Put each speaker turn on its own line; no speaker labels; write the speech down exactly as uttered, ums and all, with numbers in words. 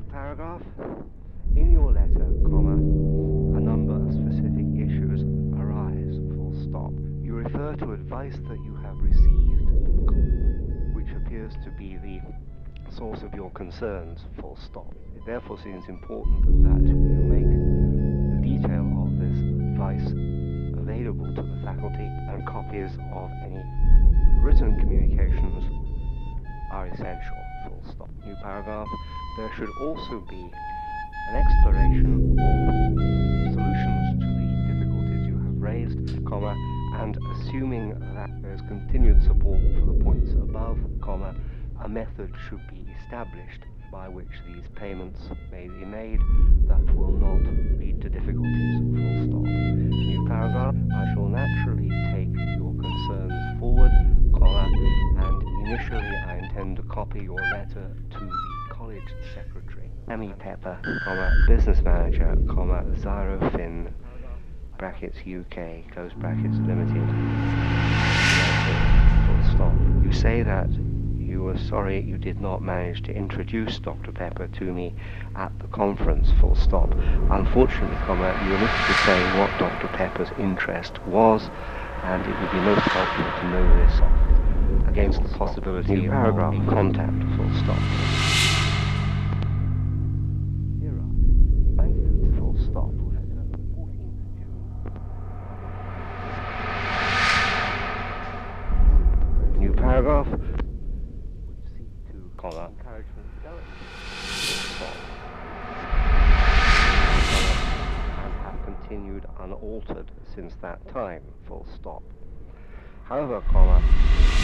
paragraph. In your letter, comma, a number of specific issues arise, full stop. You refer to advice that you have received, which appears to be the source of your concerns, full stop. It therefore seems important that you make the detail of this advice available to the faculty, and copies of any written communications are essential, full stop. New paragraph. There should also be an exploration of solutions to the difficulties you have raised, comma, and assuming that there's continued support for the points above, comma, a method should be established by which these payments may be made that will not lead to difficulties, full stop. New paragraph. I shall naturally take your concerns forward, comma, and initially I intend to copy your letter to the college secretary, Amy Pepper, comma, business manager, comma, Zyrofin, brackets U K, close brackets, limited, full stop. You say that you were sorry you did not manage to introduce Doctor Pepper to me at the conference, full stop. Unfortunately, comma, you omitted to say what Doctor Pepper's interest was, and it would be most helpful to know this against the possibility New paragraph of contact, full stop. Thank you, full stop. fourteenth of June. New paragraph. Comma, encouragement development, stop, and have continued unaltered since that time, full stop. However, comma,